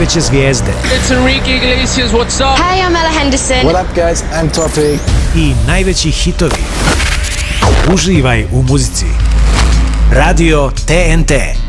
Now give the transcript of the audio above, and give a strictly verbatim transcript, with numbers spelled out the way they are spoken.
najveće zvijezde. It's Enrique Iglesias, what's up? Hey, I'm Ella Henderson. What up, guys? I'm Topi. I najveći hitovi. Uživaj u muzici. Radio T N T.